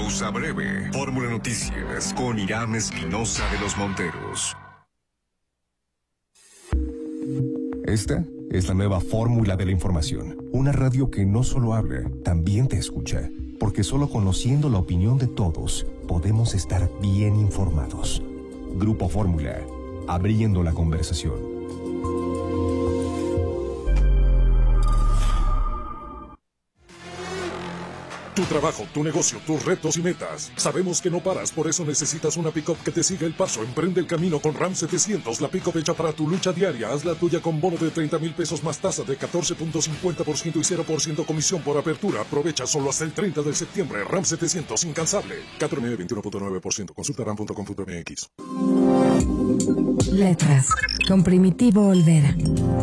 Pausa breve. Fórmula Noticias con Irán Espinosa de los Monteros. Esta es la nueva fórmula de la información. Una radio que no solo habla, también te escucha. Porque solo conociendo la opinión de todos, podemos estar bien informados. Grupo Fórmula, abriendo la conversación. Tu trabajo, tu negocio, tus retos y metas. Sabemos que no paras, por eso necesitas una pick-up que te siga el paso. Emprende el camino con Ram 700, la pick-up hecha para tu lucha diaria. Haz la tuya con bono de 30,000 pesos más tasa de 14.50% y 0% comisión por apertura. Aprovecha solo hasta el 30 de septiembre. Ram 700, incansable. 4,9 21.9%. Consulta ram.com.mx. Letras, con Primitivo Olvera.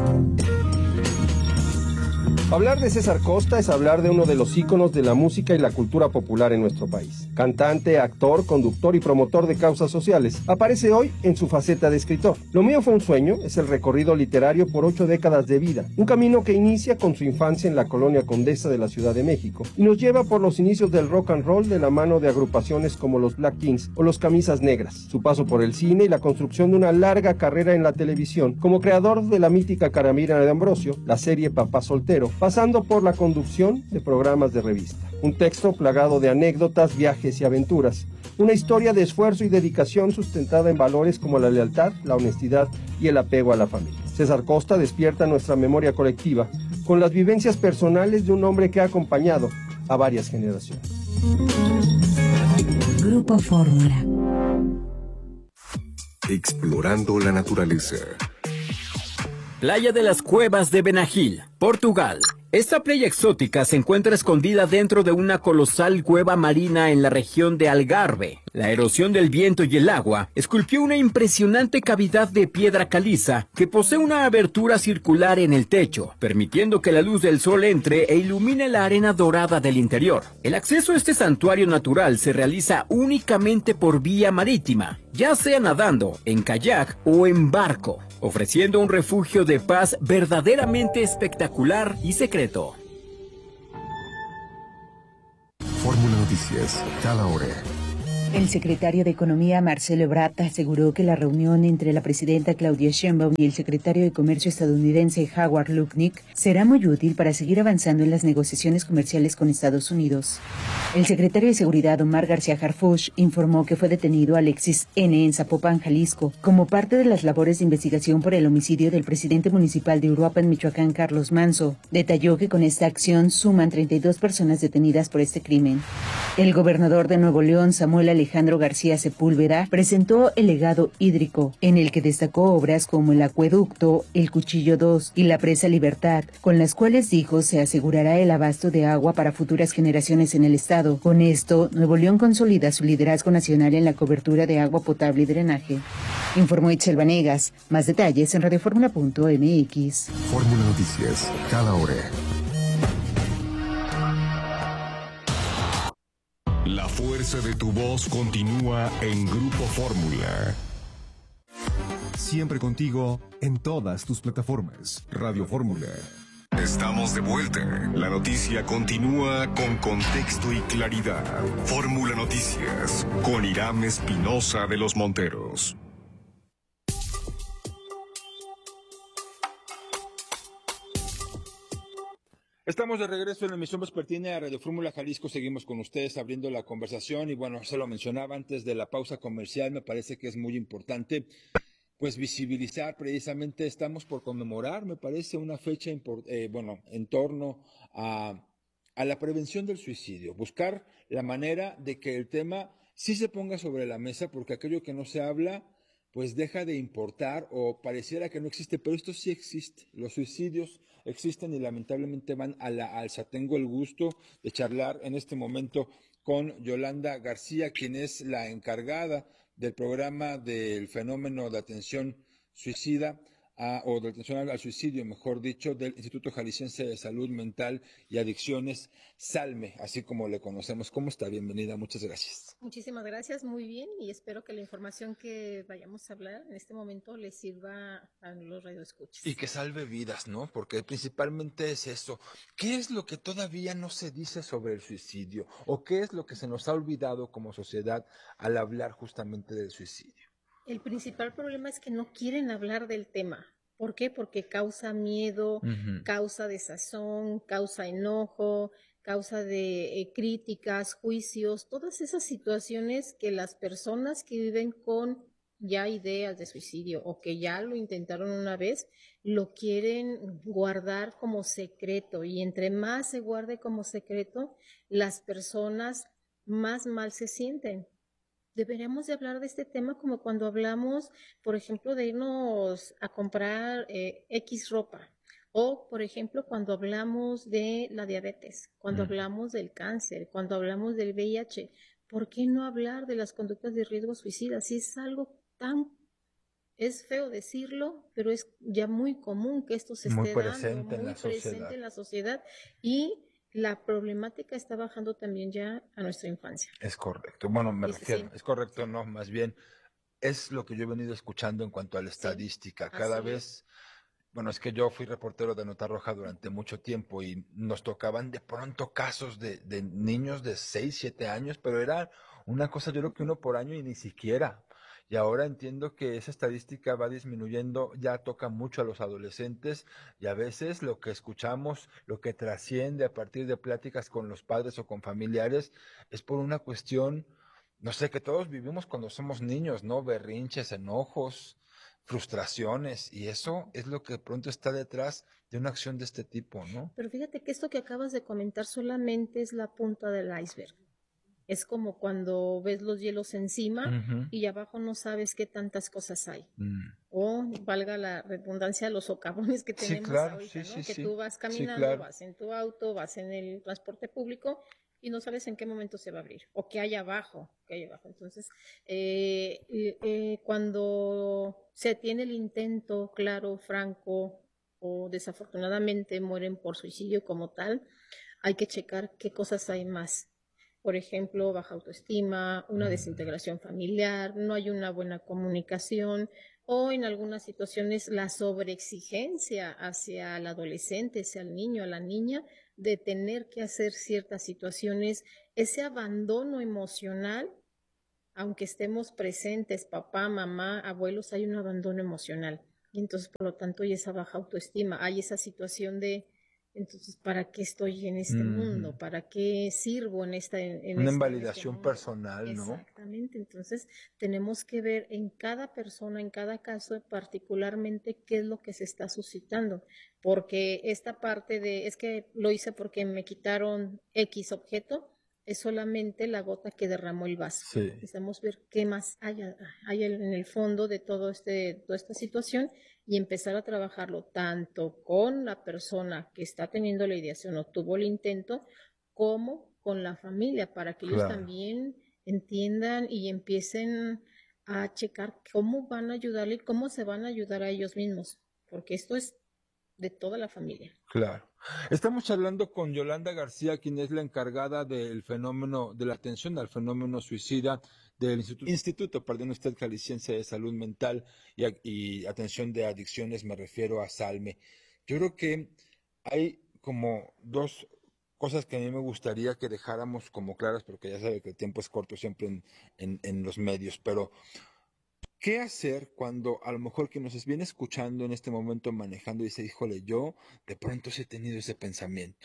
Hablar de César Costa es hablar de uno de los íconos de la música y la cultura popular en nuestro país. Cantante, actor, conductor y promotor de causas sociales, aparece hoy en su faceta de escritor. Lo mío fue un sueño es el recorrido literario por 8 décadas de vida, un camino que inicia con su infancia en la colonia Condesa de la Ciudad de México y nos lleva por los inicios del rock and roll de la mano de agrupaciones como los Black Kings o los Camisas Negras, su paso por el cine y la construcción de una larga carrera en la televisión como creador de la mítica Caramira de Ambrosio, la serie Papá Soltero, pasando por la conducción de programas de revista. Un texto plagado de anécdotas, viajes y aventuras. Una historia de esfuerzo y dedicación sustentada en valores como la lealtad, la honestidad y el apego a la familia. César Costa despierta nuestra memoria colectiva con las vivencias personales de un hombre que ha acompañado a varias generaciones. Grupo Fórmula. Explorando la naturaleza. Playa de las Cuevas de Benagil, Portugal. Esta playa exótica se encuentra escondida dentro de una colosal cueva marina en la región de Algarve. La erosión del viento y el agua esculpió una impresionante cavidad de piedra caliza que posee una abertura circular en el techo, permitiendo que la luz del sol entre e ilumine la arena dorada del interior. El acceso a este santuario natural se realiza únicamente por vía marítima, ya sea nadando, en kayak o en barco, ofreciendo un refugio de paz verdaderamente espectacular y secreto. Fórmula Noticias, cada hora. El secretario de Economía, Marcelo Ebrard, aseguró que la reunión entre la presidenta Claudia Sheinbaum y el secretario de Comercio estadounidense Howard Lutnick será muy útil para seguir avanzando en las negociaciones comerciales con Estados Unidos. El secretario de Seguridad, Omar García Harfuch, informó que fue detenido Alexis N. en Zapopan, Jalisco, como parte de las labores de investigación por el homicidio del presidente municipal de Uruapan, Michoacán, Carlos Manzo. Detalló que con esta acción suman 32 personas detenidas por este crimen. El gobernador de Nuevo León, Samuel Alejandro García Sepúlveda, presentó el legado hídrico, en el que destacó obras como el acueducto, el Cuchillo 2 y la presa Libertad, con las cuales dijo se asegurará el abasto de agua para futuras generaciones en el estado. Con esto, Nuevo León consolida su liderazgo nacional en la cobertura de agua potable y drenaje. Informó Itzel Vanegas. Más detalles en radioformula.mx. Fórmula Noticias, cada hora. La fuerza de tu voz continúa en Grupo Fórmula. Siempre contigo en todas tus plataformas. Radio Fórmula. Estamos de vuelta. La noticia continúa con contexto y claridad. Fórmula Noticias con Irán Espinosa de los Monteros. Estamos de regreso en la emisión vespertina a Radio Fórmula Jalisco. Seguimos con ustedes abriendo la conversación y bueno, se lo mencionaba antes de la pausa comercial, me parece que es muy importante pues visibilizar, precisamente estamos por conmemorar, me parece, una fecha en torno a la prevención del suicidio, buscar la manera de que el tema sí se ponga sobre la mesa, porque aquello que no se habla pues deja de importar o pareciera que no existe, pero esto sí existe, los suicidios existen y lamentablemente van a la alza. Tengo el gusto de charlar en este momento con Yolanda García, quien es la encargada del programa del fenómeno de atención suicida o de atención al suicidio, mejor dicho, del Instituto Jalisciense de Salud Mental y Adicciones, SALME, así como le conocemos. ¿Cómo está? Bienvenida, muchas gracias. Muchísimas gracias, muy bien, y espero que la información que vayamos a hablar en este momento les sirva a los radioescuchas. Y que salve vidas, ¿no? Porque principalmente es eso. ¿Qué es lo que todavía no se dice sobre el suicidio? ¿O qué es lo que se nos ha olvidado como sociedad al hablar justamente del suicidio? El principal problema es que no quieren hablar del tema. ¿Por qué? Porque causa miedo, causa desazón, causa enojo, causa de críticas, juicios, todas esas situaciones que las personas que viven con ya ideas de suicidio o que ya lo intentaron una vez, lo quieren guardar como secreto, y entre más se guarde como secreto, las personas más mal se sienten. Deberíamos de hablar de este tema como cuando hablamos, por ejemplo, de irnos a comprar X ropa, o, por ejemplo, cuando hablamos de la diabetes, cuando hablamos del cáncer, cuando hablamos del VIH. ¿Por qué no hablar de las conductas de riesgo suicida? Si es algo es feo decirlo, pero es ya muy común que esto se esté dando, muy presente en la sociedad, y la problemática está bajando también ya a nuestra infancia. Es correcto. Bueno, me refiero, sí. Es correcto, no, más bien es lo que yo he venido escuchando en cuanto a la estadística. Sí, cada vez, bueno, es que yo fui reportero de Nota Roja durante mucho tiempo y nos tocaban de pronto casos de niños de 6, 7 años, pero era una cosa, yo creo que uno por año y ni siquiera. Y ahora entiendo que esa estadística va disminuyendo, ya toca mucho a los adolescentes, y a veces lo que escuchamos, lo que trasciende a partir de pláticas con los padres o con familiares, es por una cuestión, no sé, que todos vivimos cuando somos niños, ¿no? Berrinches, enojos, frustraciones, y eso es lo que de pronto está detrás de una acción de este tipo, ¿no? Pero fíjate que esto que acabas de comentar solamente es la punta del iceberg. Es como cuando ves los hielos encima y abajo no sabes qué tantas cosas hay. O, valga la redundancia, los socavones que tenemos ahorita, ¿no? Que tú vas caminando, vas en tu auto, vas en el transporte público y no sabes en qué momento se va a abrir o qué hay abajo. Entonces, cuando se tiene el intento claro, franco, o desafortunadamente mueren por suicidio como tal, hay que checar qué cosas hay más. Por ejemplo, baja autoestima, una desintegración familiar, no hay una buena comunicación, o en algunas situaciones la sobreexigencia hacia el adolescente, hacia el niño, a la niña, de tener que hacer ciertas situaciones, ese abandono emocional, aunque estemos presentes, papá, mamá, abuelos, hay un abandono emocional. Y entonces, por lo tanto, hay esa baja autoestima, hay esa situación de, entonces, ¿para qué estoy en este mundo? ¿Para qué sirvo en esta una invalidación personal, ¿no? Exactamente. Entonces, tenemos que ver en cada persona, en cada caso, particularmente qué es lo que se está suscitando. Porque esta parte de, es que lo hice porque me quitaron X objeto, es solamente la gota que derramó el vaso. Sí. Necesitamos ver qué más hay en el fondo de toda esta situación, y empezar a trabajarlo tanto con la persona que está teniendo la ideación o tuvo el intento, como con la familia, para que ellos también entiendan y empiecen a checar cómo van a ayudarle y cómo se van a ayudar a ellos mismos, porque esto es de toda la familia. Claro. Estamos hablando con Yolanda García, quien es la encargada del fenómeno, de la atención al fenómeno suicida del Instituto Jalisciense de Salud Mental y Atención de Adicciones, me refiero a SALME. Yo creo que hay como dos cosas que a mí me gustaría que dejáramos como claras, porque ya sabe que el tiempo es corto siempre en los medios, pero ¿qué hacer cuando a lo mejor quien nos viene escuchando en este momento manejando y dice, híjole, yo de pronto sí he tenido ese pensamiento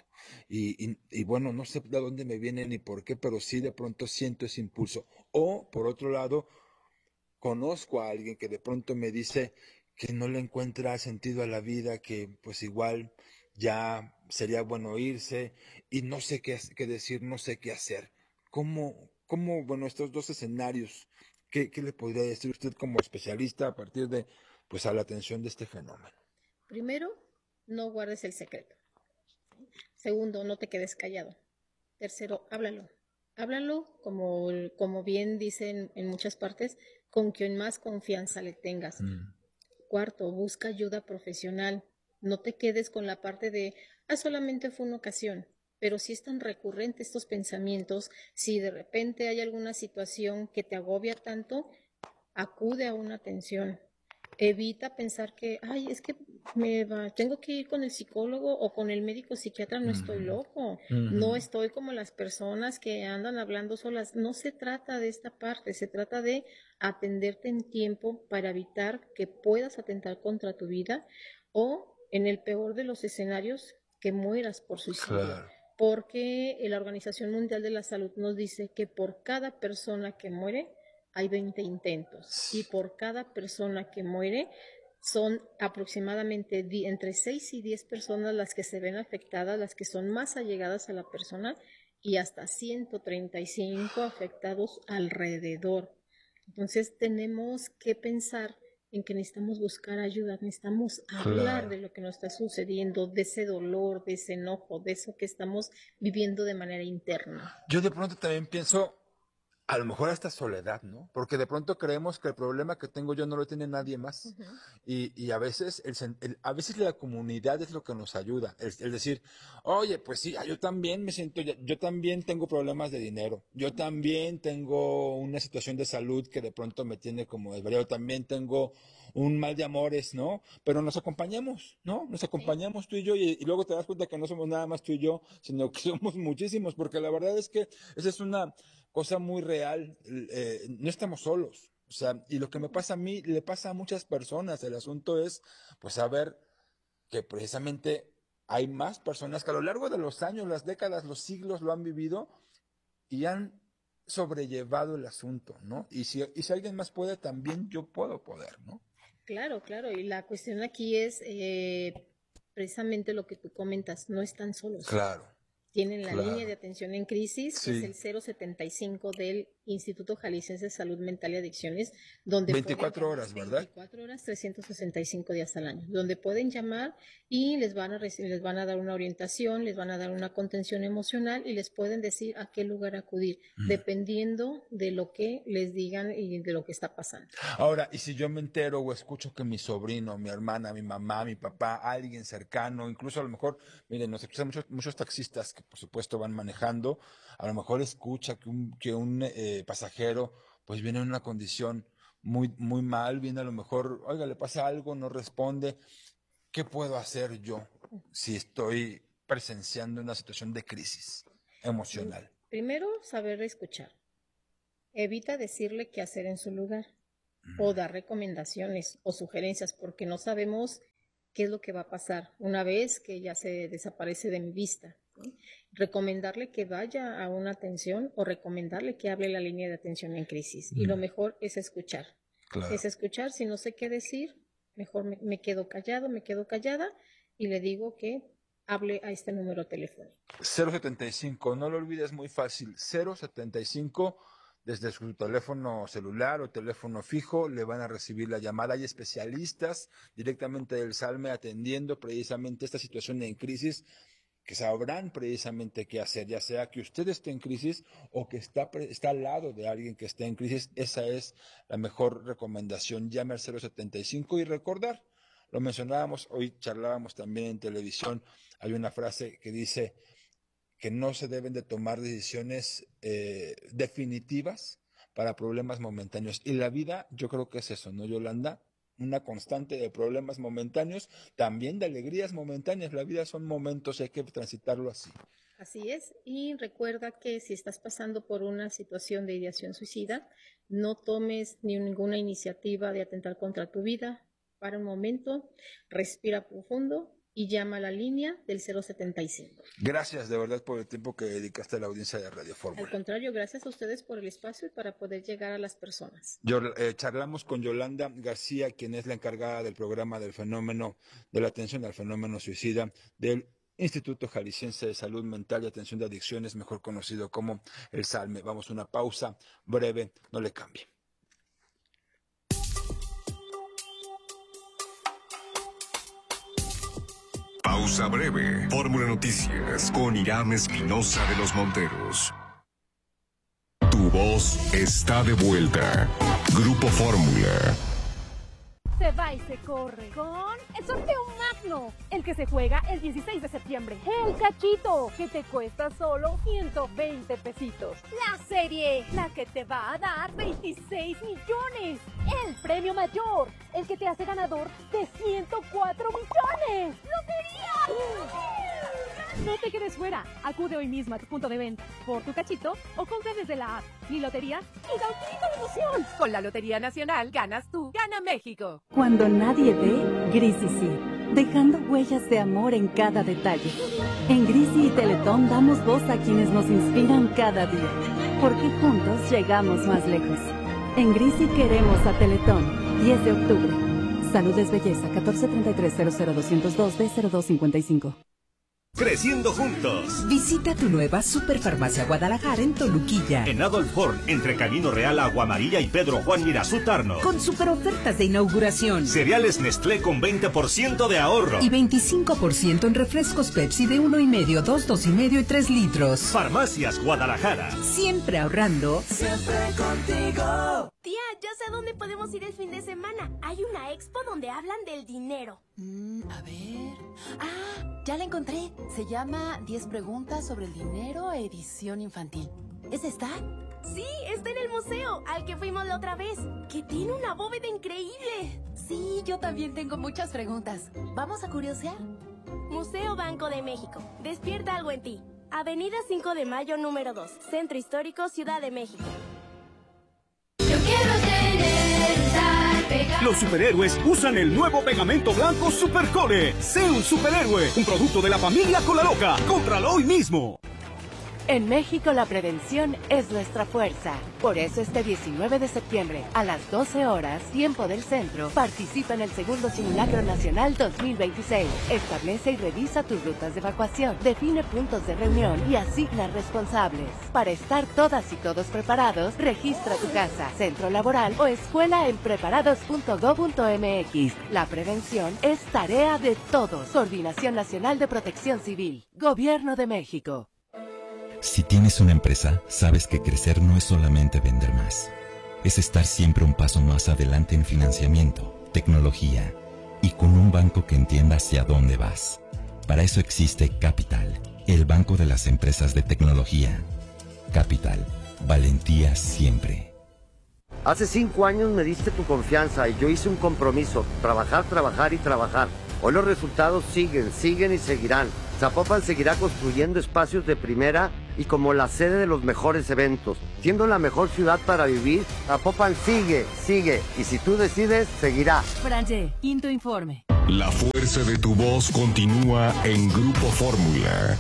y bueno, no sé de dónde me viene ni por qué, pero sí de pronto siento ese impulso? O, por otro lado, conozco a alguien que de pronto me dice que no le encuentra sentido a la vida, que pues igual ya sería bueno irse y no sé qué decir, no sé qué hacer. ¿Cómo, bueno, estos dos escenarios, ¿qué le podría decir usted como especialista a partir de, pues, a la atención de este fenómeno? Primero, no guardes el secreto. Segundo, no te quedes callado. Tercero, háblalo. Háblalo, como bien dicen en muchas partes, con quien más confianza le tengas. Cuarto, busca ayuda profesional. No te quedes con la parte de, solamente fue una ocasión. Pero si es tan recurrente estos pensamientos, si de repente hay alguna situación que te agobia tanto, acude a una atención. Evita pensar que, es que tengo que ir con el psicólogo o con el médico psiquiatra, no estoy loco, no estoy como las personas que andan hablando solas. No se trata de esta parte, se trata de atenderte en tiempo para evitar que puedas atentar contra tu vida o, en el peor de los escenarios, que mueras por suicidio. Claro. Porque la Organización Mundial de la Salud nos dice que por cada persona que muere, hay 20 intentos, y por cada persona que muere son aproximadamente entre 6 y 10 personas las que se ven afectadas, las que son más allegadas a la persona, y hasta 135 afectados alrededor. Entonces tenemos que pensar en que necesitamos buscar ayuda, necesitamos hablar de lo que nos está sucediendo, de ese dolor, de ese enojo, de eso que estamos viviendo de manera interna. Yo de pronto también pienso, a lo mejor hasta soledad, ¿no? Porque de pronto creemos que el problema que tengo yo no lo tiene nadie más. Y a veces a veces la comunidad es lo que nos ayuda. El decir, oye, pues sí, yo también me siento, yo también tengo problemas de dinero. Yo también tengo una situación de salud que de pronto me tiene como desvariado. También tengo un mal de amores, ¿no? Pero nos acompañamos, ¿no? Nos acompañamos tú y yo, y luego te das cuenta que no somos nada más tú y yo, sino que somos muchísimos, porque la verdad es que esa es una cosa muy real. No estamos solos. O sea, y lo que me pasa a mí, le pasa a muchas personas. El asunto es, pues, saber que precisamente hay más personas que a lo largo de los años, las décadas, los siglos lo han vivido y han sobrellevado el asunto, ¿no? Y si alguien más puede, también yo puedo poder, ¿no? Claro, claro. Y la cuestión aquí es precisamente lo que tú comentas, no están solos. Claro. Tienen la línea de atención en crisis, que es el 075 del Instituto Jalisciense de Salud Mental y Adicciones, donde 24 horas, ¿verdad? 24 horas, 365 días al año, donde pueden llamar y les van a dar una orientación, les van a dar una contención emocional y les pueden decir a qué lugar acudir, dependiendo de lo que les digan y de lo que está pasando. Ahora, y si yo me entero o escucho que mi sobrino, mi hermana, mi mamá, mi papá, alguien cercano, incluso a lo mejor, miren, nos escuchan muchos taxistas que por supuesto van manejando, a lo mejor escucha que un pasajero pues viene en una condición muy, muy mal, viene a lo mejor, oiga, le pasa algo, no responde. ¿Qué puedo hacer yo si estoy presenciando una situación de crisis emocional? Primero, saber escuchar. Evita decirle qué hacer en su lugar o dar recomendaciones o sugerencias, porque no sabemos qué es lo que va a pasar una vez que ya se desaparece de mi vista. Recomendarle que vaya a una atención o recomendarle que hable la línea de atención en crisis. Y lo mejor es escuchar. Claro. Es escuchar. Si no sé qué decir, mejor me quedo callado, me quedo callada y le digo que hable a este número telefónico. 075, no lo olvides, muy fácil. 075, desde su teléfono celular o teléfono fijo, le van a recibir la llamada. Hay especialistas directamente del SALME atendiendo precisamente esta situación en crisis, que sabrán precisamente qué hacer, ya sea que usted esté en crisis o que está al lado de alguien que esté en crisis. Esa es la mejor recomendación. Llame al 075 y recordar, lo mencionábamos, hoy charlábamos también en televisión, hay una frase que dice que no se deben de tomar decisiones definitivas para problemas momentáneos. Y la vida, yo creo que es eso, ¿no, Yolanda? Una constante de problemas momentáneos, también de alegrías momentáneas. La vida son momentos y hay que transitarlo así. Así es, y recuerda que si estás pasando por una situación de ideación suicida, no tomes ninguna iniciativa de atentar contra tu vida. Para un momento, respira profundo y llama a la línea del 075. Gracias de verdad por el tiempo que dedicaste a la audiencia de Radio Fórmula. Al contrario, gracias a ustedes por el espacio y para poder llegar a las personas. Charlamos con Yolanda García, quien es la encargada del programa del fenómeno, de la atención al fenómeno suicida del Instituto Jalisciense de Salud Mental y Atención de Adicciones, mejor conocido como el SALME. Vamos a una pausa breve, no le cambie. Pausa breve. Fórmula Noticias con Irán Espinosa de los Monteros. Tu voz está de vuelta. Grupo Fórmula. se va y se corre con el sorteo magno, el que se juega el 16 de septiembre. El cachito, que te cuesta solo 120 pesitos. La serie, la que te va a dar 26 millones. El premio mayor, el que te hace ganador de 104 millones. ¡Lotería! No te quedes fuera. Acude hoy mismo a tu punto de venta por tu cachito o compra desde la app. Mi lotería y da un de emoción. Con la Lotería Nacional ganas tú, gana México. Cuando nadie ve, Grisi sí, dejando huellas de amor en cada detalle. En Grisi y Teletón damos voz a quienes nos inspiran cada día, porque juntos llegamos más lejos. En Grisi queremos a Teletón. 10 de octubre. Salud es belleza. 1433-00202-B0255. Creciendo juntos. Visita tu nueva Superfarmacia Guadalajara en Toluquilla. En Adolf Horn, entre Camino Real, Agua Amarilla y Pedro Juan Mirazú Tarno. Con super ofertas de inauguración. Cereales Nestlé con 20% de ahorro. Y 25% en refrescos Pepsi de 1,5, 2, 2,5 y 3 litros. Farmacias Guadalajara. Siempre ahorrando. Siempre contigo. Tía, ya sé a dónde podemos ir el fin de semana. Hay una expo donde hablan del dinero. A ver... Ah, ya la encontré. Se llama 10 preguntas sobre el dinero, edición infantil. ¿Es esta? Sí, está en el museo, al que fuimos la otra vez. Que tiene una bóveda increíble. Sí, yo también tengo muchas preguntas. ¿Vamos a curiosear? Museo Banco de México. Despierta algo en ti. Avenida 5 de Mayo, número 2. Centro Histórico, Ciudad de México. Los superhéroes usan el nuevo pegamento blanco Supercore. Sé un superhéroe, un producto de la familia Colaloca. ¡Cómpralo hoy mismo! En México la prevención es nuestra fuerza. Por eso este 19 de septiembre, a las 12 horas, tiempo del centro, participa en el segundo Simulacro Nacional 2026. Establece y revisa tus rutas de evacuación, define puntos de reunión y asigna responsables. Para estar todas y todos preparados, registra tu casa, centro laboral o escuela en preparados.go.mx. La prevención es tarea de todos. Coordinación Nacional de Protección Civil. Gobierno de México. Si tienes una empresa, sabes que crecer no es solamente vender más. Es estar siempre un paso más adelante en financiamiento, tecnología y con un banco que entienda hacia dónde vas. Para eso existe Capital, el banco de las empresas de tecnología. Capital, valentía siempre. Hace 5 años me diste tu confianza y yo hice un compromiso, trabajar, trabajar y trabajar. Hoy los resultados siguen y seguirán. Zapopan seguirá construyendo espacios de primera y como la sede de los mejores eventos. Siendo la mejor ciudad para vivir, Zapopan sigue. Y si tú decides, seguirá. Francé, quinto informe. La fuerza de tu voz continúa en Grupo Fórmula.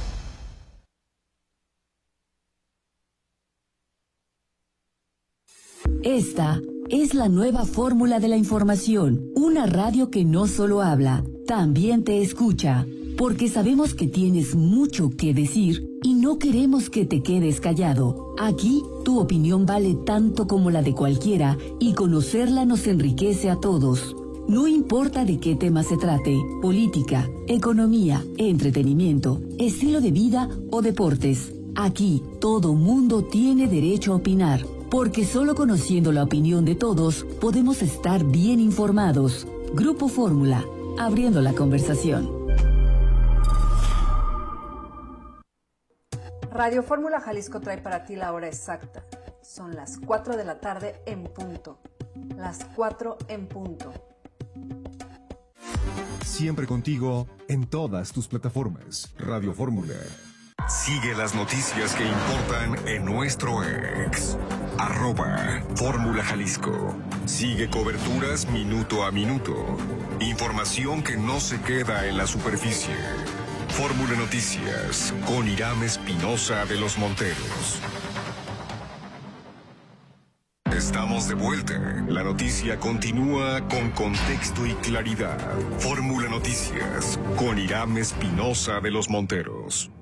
Esta es la nueva fórmula de la información. Una radio que no solo habla, también te escucha. Porque sabemos que tienes mucho que decir y no queremos que te quedes callado. Aquí, tu opinión vale tanto como la de cualquiera y conocerla nos enriquece a todos. No importa de qué tema se trate, política, economía, entretenimiento, estilo de vida o deportes. Aquí, todo mundo tiene derecho a opinar, porque solo conociendo la opinión de todos podemos estar bien informados. Grupo Fórmula, abriendo la conversación. Radio Fórmula Jalisco trae para ti la hora exacta. Son las 4 de la tarde en punto. Las 4 en punto. Siempre contigo en todas tus plataformas. Radio Fórmula. Sigue las noticias que importan en nuestro ex. @Fórmula Jalisco. Sigue coberturas minuto a minuto. Información que no se queda en la superficie. Fórmula Noticias, con Irán Espinosa de los Monteros. Estamos de vuelta. La noticia continúa con contexto y claridad. Fórmula Noticias, con Irán Espinosa de los Monteros.